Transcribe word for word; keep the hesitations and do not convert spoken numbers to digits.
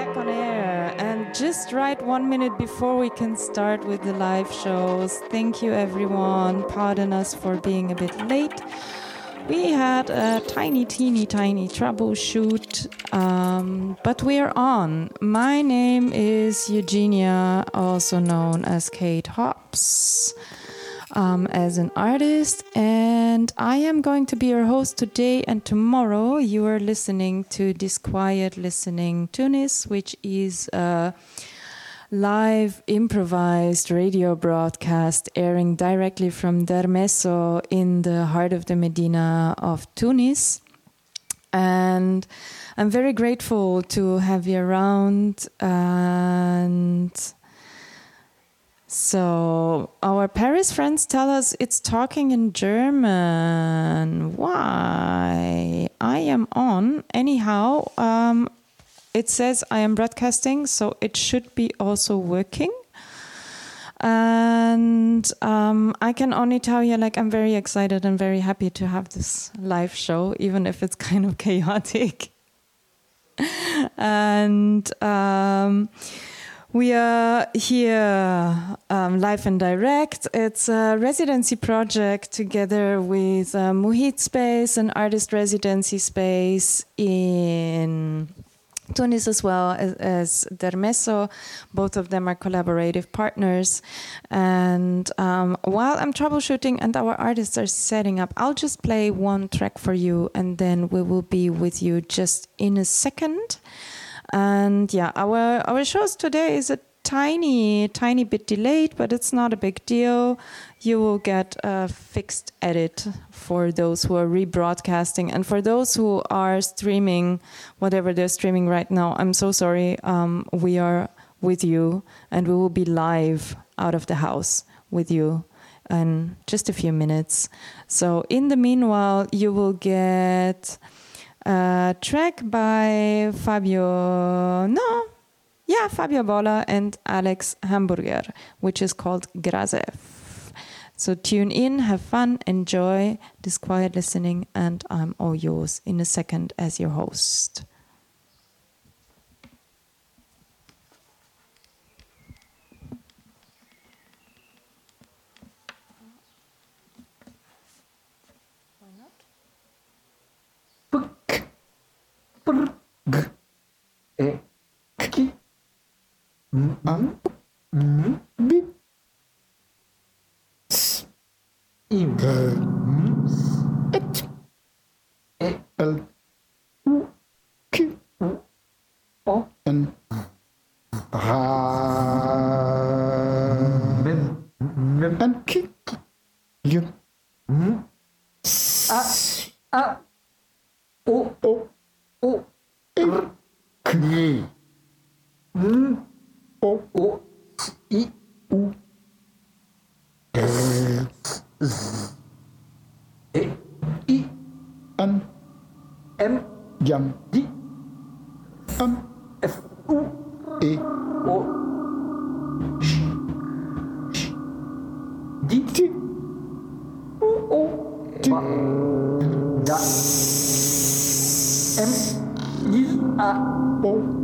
back on air, and just right one minute before we can start with the live shows. Thank you, everyone. Pardon us for being a bit late. We had a tiny, teeny, tiny troubleshoot, um, but we're on. My name is Eugenia, also known as Kate Hops. Um, as an artist, and I am going to be your host today and tomorrow. You are listening to Disquiet Listening Tunis, which is a live improvised radio broadcast airing directly from Dermeso in the heart of the Medina of Tunis. And I'm very grateful to have you around, and so our Paris friends tell us it's talking in German. Why? I am on. Anyhow, um, it says I am broadcasting, so it should be also working. And um, I can only tell you, like, I'm very excited and very happy to have this live show, even if it's kind of chaotic. and... Um, We are here um, live and direct. It's a residency project together with uh, Muhit Space, an artist residency space in Tunis as well as, as Dermeso. Both of them are collaborative partners. And um, while I'm troubleshooting and our artists are setting up, I'll just play one track for you and then we will be with you just in a second. And yeah, our our shows today is a tiny, tiny bit delayed, but it's not a big deal. You will get a fixed edit for those who are rebroadcasting. And for those who are streaming, whatever they're streaming right now, I'm so sorry. Um, we are with you, and we will be live out of the house with you in just a few minutes. So in the meanwhile, you will get a track by Fabio, no, yeah, Fabio Bola and Alex Hamburger, which is called Grazef. So tune in, have fun, enjoy this quiet listening, and I'm all yours in a second as your host. G E K M M B S I M Et E L U Q O N Ra N K L A A O O O R K N O O I U Z E I N M Jam D M F U E O Sh Sh D T U O T Da M I A O